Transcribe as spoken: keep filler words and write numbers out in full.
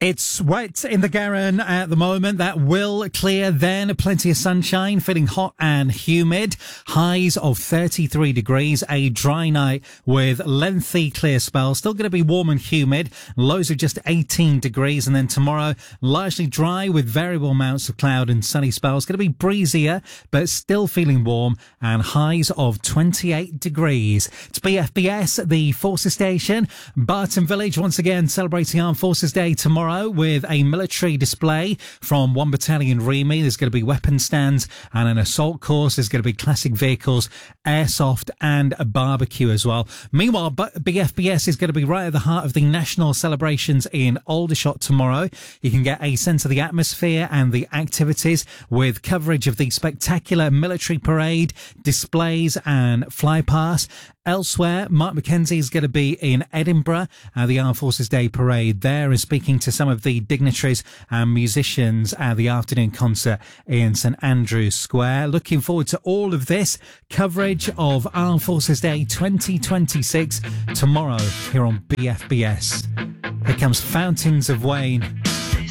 It's wet in the Garran at the moment. That will clear then. Plenty of sunshine, feeling hot and humid. Highs of thirty-three degrees. A dry night with lengthy clear spells. Still going to be warm and humid. Lows of just eighteen degrees. And then tomorrow, largely dry with variable amounts of cloud and sunny spells. Going to be breezier, but still feeling warm. And highs of twenty-eight degrees. It's B F B S, the Forces Station. Barton Village once again celebrating Armed Forces Day tomorrow with a military display from one Battalion Remy. There's going to be weapon stands and an assault course. There's going to be classic vehicles, airsoft and a barbecue as well. Meanwhile, B F B S is going to be right at the heart of the national celebrations in Aldershot tomorrow. You can get a sense of the atmosphere and the activities with coverage of the spectacular military parade, displays and flypast. Elsewhere, Mark McKenzie is going to be in Edinburgh at the Armed Forces Day Parade there and speaking to some of the dignitaries and musicians at the afternoon concert in St Andrew's Square. Looking forward to all of this coverage of Armed Forces Day twenty twenty-six tomorrow here on B F B S. Here comes Fountains of Wayne.